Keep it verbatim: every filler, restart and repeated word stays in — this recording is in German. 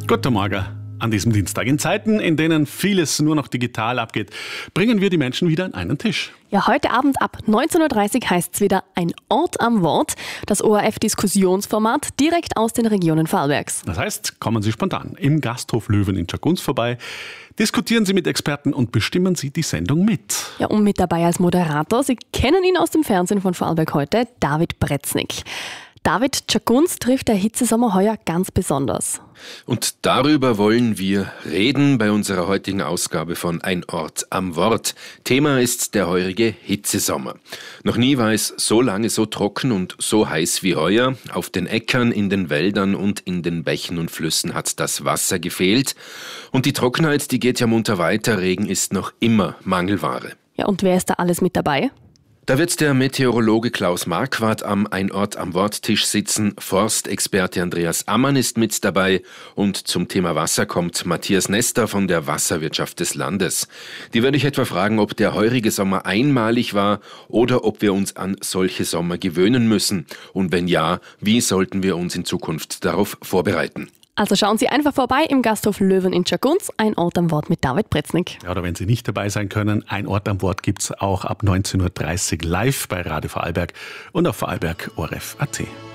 Guten Morgen. An diesem Dienstag. In Zeiten, in denen vieles nur noch digital abgeht, bringen wir die Menschen wieder an einen Tisch. Ja, heute Abend ab neunzehn Uhr dreißig heißt es wieder Ein Ort am Wort, das O R F-Diskussionsformat direkt aus den Regionen Vorarlbergs. Das heißt, kommen Sie spontan im Gasthof Löwen in Tschagunz vorbei, diskutieren Sie mit Experten und bestimmen Sie die Sendung mit. Ja, und mit dabei als Moderator, Sie kennen ihn aus dem Fernsehen von Vorarlberg heute, David Breznik. David, Tschagunz trifft der Hitzesommer heuer ganz besonders. Und darüber wollen wir reden bei unserer heutigen Ausgabe von Ein Ort am Wort. Thema ist der heurige Hitzesommer. Noch nie war es so lange so trocken und so heiß wie heuer. Auf den Äckern, in den Wäldern und in den Bächen und Flüssen hat das Wasser gefehlt. Und die Trockenheit, die geht ja munter weiter. Regen ist noch immer Mangelware. Ja, und wer ist da alles mit dabei? Da wird der Meteorologe Klaus Marquardt am Ein Ort am Worttisch sitzen. Forstexperte Andreas Ammann ist mit dabei. Und zum Thema Wasser kommt Matthias Nester von der Wasserwirtschaft des Landes. Die werde ich etwa fragen, ob der heurige Sommer einmalig war oder ob wir uns an solche Sommer gewöhnen müssen. Und wenn ja, wie sollten wir uns in Zukunft darauf vorbereiten? Also schauen Sie einfach vorbei im Gasthof Löwen in Tschagunz, Ein Ort am Wort mit David Breznik. Ja, oder wenn Sie nicht dabei sein können, Ein Ort am Wort gibt's auch ab neunzehn Uhr dreißig live bei Radio Vorarlberg und auf vorarlberg punkt o r f punkt a t.